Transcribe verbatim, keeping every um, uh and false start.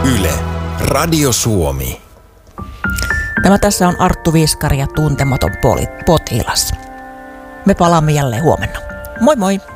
Yle, Radio Suomi. Tämä tässä on Arttu Viskari ja Tuntematon potilas. Me palaamme jälleen huomenna. Moi moi!